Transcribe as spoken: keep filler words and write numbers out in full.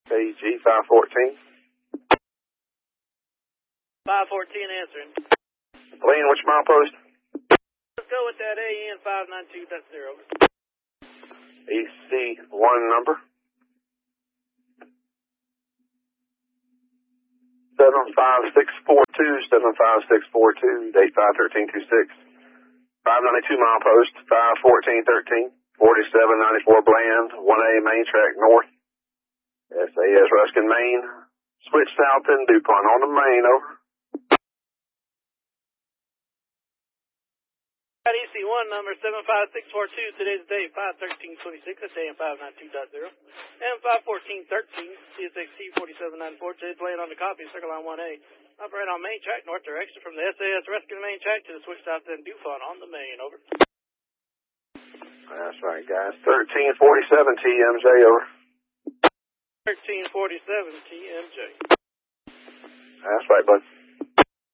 A G five fourteen. five fourteen answering. Lane, which mile post? Let's go with that A N five nine two, that's zero. E C one number. seven five six four two, seven five six four two, eight five one three two six. five ninety-two mile post, five fourteen thirteen, forty-seven ninety-four Bland, one A main track north. S A S Ruskin, Maine. Switch south in DuPont on the main, over. E C one number seven five six four two, today's date five thirteen twenty-six, that's A M five nine two dot zero. M five fourteen thirteen, C S X C forty-seven ninety-four, today's playing on the copy, Circle Line one A. Operate on main track, north direction from the S A S Ruskin main track to the switch south end DuPont on the main, over. That's right, guys. thirteen forty-seven T M J, over. thirteen forty-seven T M J. That's right, bud.